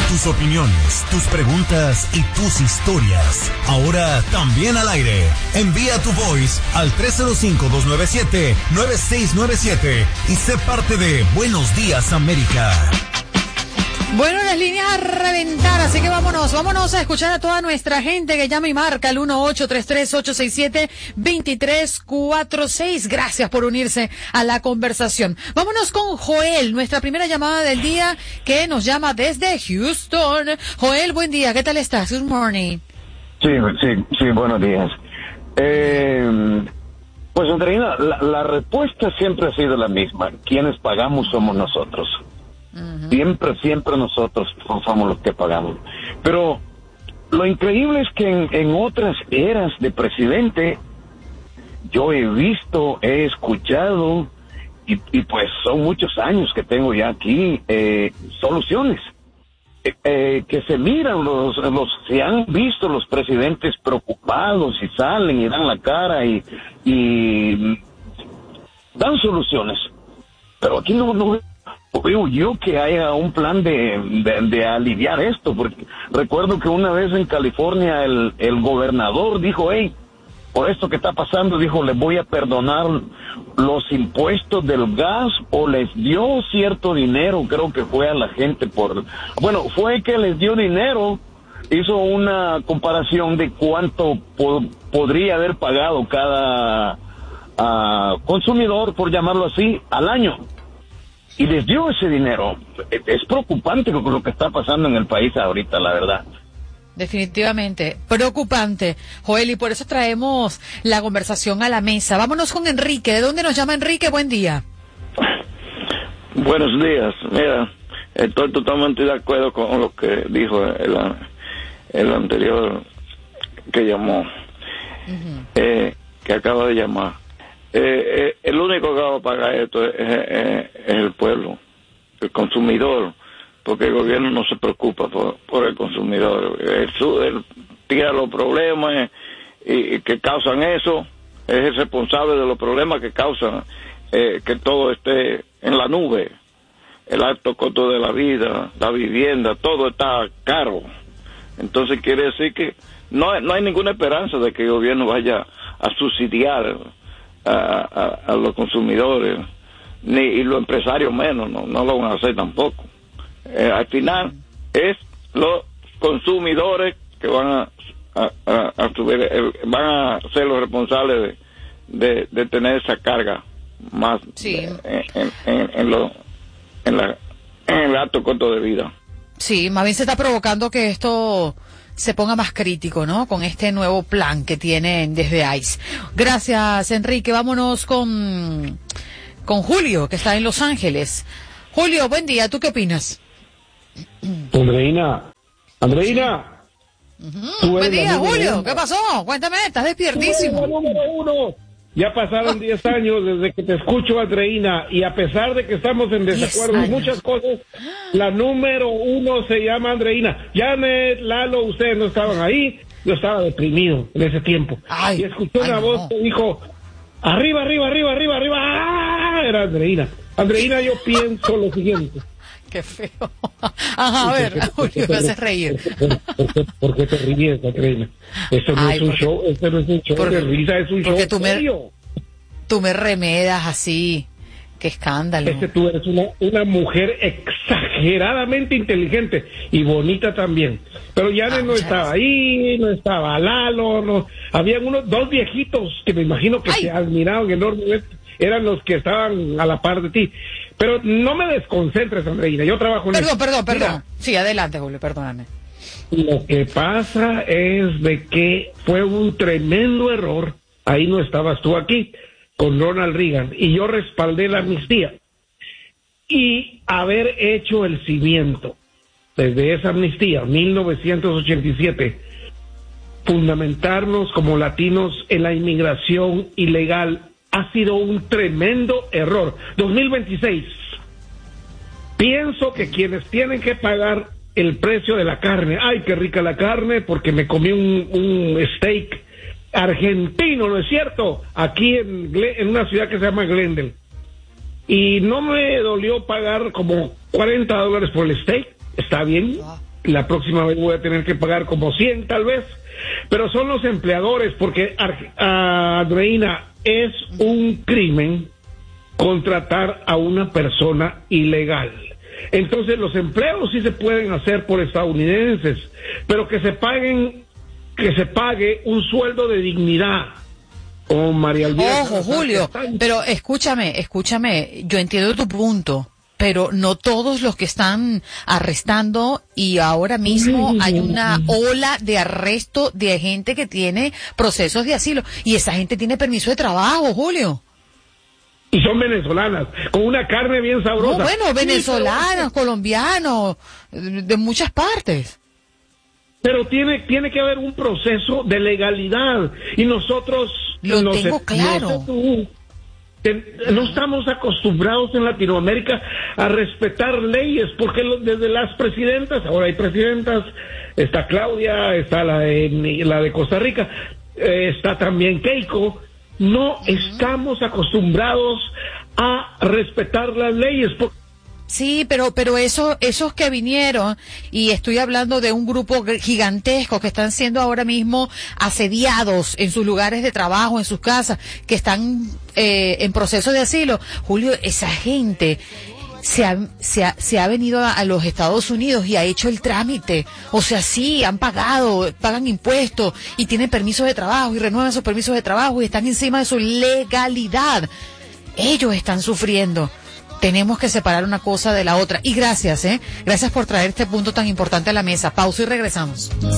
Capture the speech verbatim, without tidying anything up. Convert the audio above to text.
Tus opiniones, tus preguntas y tus historias. Ahora también al aire. Envía tu voice al tres cero cinco, dos nueve siete, nueve seis nueve siete y sé parte de Buenos Días América. Bueno, las líneas a reventar, así que vámonos, vámonos a escuchar a toda nuestra gente que llama y marca el uno ocho tres tres, ocho seis siete, dos tres cuatro seis. Gracias por unirse a la conversación. Vámonos con Joel, nuestra primera llamada del día, que nos llama desde Houston. Joel, buen día, ¿qué tal estás? Good morning. Sí, sí, sí, buenos días. Eh, pues, Andreina, la, la respuesta siempre ha sido la misma. Quienes pagamos somos nosotros. Uh-huh. Siempre, siempre nosotros somos los que pagamos. Pero lo increíble es que en, en otras eras de presidente yo he visto, he escuchado y, y pues son muchos años que tengo ya aquí eh, soluciones eh, eh, que se miran, los, los se han visto los presidentes preocupados y salen y dan la cara y, y dan soluciones. Pero aquí no, no veo yo que haya un plan de, de, de aliviar esto, porque recuerdo que una vez en California el, el gobernador dijo, hey, por esto que está pasando, dijo, les voy a perdonar los impuestos del gas, o les dio cierto dinero, creo que fue a la gente por, bueno, fue que les dio dinero, hizo una comparación de cuánto po- podría haber pagado cada uh, consumidor, por llamarlo así, al año. Y les dio ese dinero. Es preocupante lo, lo que está pasando en el país ahorita, la verdad. Definitivamente, preocupante, Joel, y por eso traemos la conversación a la mesa. Vámonos con Enrique. ¿De dónde nos llama Enrique? Buen día. Buenos días. Mira, estoy totalmente de acuerdo con lo que dijo el, el anterior que llamó, uh-huh. eh, que acaba de llamar. Eh, eh, el único que va a pagar esto es, es, es el pueblo, el consumidor, porque el gobierno no se preocupa por, por el consumidor. El, el tira los problemas y, y que causan eso, es el responsable de los problemas que causan eh, que todo esté en la nube. El alto costo de la vida, la vivienda, todo está caro. Entonces quiere decir que no hay, no hay ninguna esperanza de que el gobierno vaya a subsidiar A, a, a los consumidores, ni y los empresarios menos, no, no lo van a hacer tampoco. Eh, al final es los consumidores que van a, a, a, a subir, eh, van a ser los responsables de, de, de tener esa carga más sí. de, en, en, en, lo, en, la, en el alto costo de vida. Sí, más bien se está provocando que esto se ponga más crítico, ¿no? Con este nuevo plan que tienen desde I C E. Gracias, Enrique. Vámonos con, con Julio, que está en Los Ángeles. Julio, buen día. ¿Tú qué opinas? Andreina. Andreina. Uh-huh. Buen día, Julio. ¿Qué pasó? Cuéntame, estás despiertísimo. Número uno. Ya pasaron diez años desde que te escucho, Andreina, y a pesar de que estamos en desacuerdo en muchas cosas, la número uno se llama Andreina. Janet, Lalo, ustedes no estaban ahí, yo estaba deprimido en ese tiempo. Ay, y escuché una ay, voz no. que dijo, arriba, arriba, arriba, arriba, arriba, ¡ah! Era Andreina. Andreina, yo pienso lo siguiente. Qué feo. Ajá, a ver, Julio, me haces reír. ¿Por qué, por qué te ríes, Andreina? Esto no Ay, es un porque, show, esto no es un show porque, de risa, es un show tú serio. Me, tú me remedas así. Qué escándalo. Este, tú eres una, una mujer exageradamente inteligente y bonita también. Pero Janet ah, no estaba gracias. ahí, no estaba Lalo, no. Habían unos dos viejitos que me imagino que Ay. te admiraban enormemente. Eran los que estaban a la par de ti. Pero no me desconcentres, Andreina, yo trabajo en Perdón, eso. perdón, perdón. Mira, sí, adelante, Julio, perdóname. Lo que pasa es de que fue un tremendo error, ahí no estabas tú aquí, con Ronald Reagan, y yo respaldé la amnistía. Y haber hecho el cimiento, desde esa amnistía, mil novecientos ochenta y siete, fundamentarnos como latinos en la inmigración ilegal, ha sido un tremendo error. dos mil veintiséis, pienso que quienes tienen que pagar el precio de la carne, ay, qué rica la carne, porque me comí un, un steak argentino, ¿no es cierto? Aquí en, en una ciudad que se llama Glendale. Y no me dolió pagar como cuarenta dólares por el steak, está bien, la próxima vez voy a tener que pagar como cien tal vez, pero son los empleadores, porque Andreina, es un crimen contratar a una persona ilegal. Entonces los empleos sí se pueden hacer por estadounidenses, pero que se paguen, que se pague un sueldo de dignidad. Oh, María Elvira. Ojo, Julio, pero escúchame, escúchame, yo entiendo tu punto, pero no todos los que están arrestando, y ahora mismo hay una ola de arresto de gente que tiene procesos de asilo, y esa gente tiene permiso de trabajo, Julio. Y son venezolanas, con una carne bien sabrosa. No, bueno, venezolanos, colombianos, de muchas partes. Pero tiene tiene que haber un proceso de legalidad, y nosotros lo no tengo sé, claro. No, sé tú, te, no estamos acostumbrados en Latinoamérica a respetar leyes, porque lo, desde las presidentas, ahora hay presidentas, está Claudia, está la de, la de Costa Rica, eh, está también Keiko. No uh-huh. estamos acostumbrados a respetar las leyes. Por... Sí, pero pero eso, esos que vinieron, y estoy hablando de un grupo gigantesco que están siendo ahora mismo asediados en sus lugares de trabajo, en sus casas, que están eh, en proceso de asilo. Julio, esa gente se ha, se ha, se ha venido a, a los Estados Unidos y ha hecho el trámite. O sea, sí, han pagado, pagan impuestos y tienen permisos de trabajo y renuevan sus permisos de trabajo y están encima de su legalidad. Ellos están sufriendo. Tenemos que separar una cosa de la otra. Y gracias, ¿eh? Gracias por traer este punto tan importante a la mesa. Pausa y regresamos.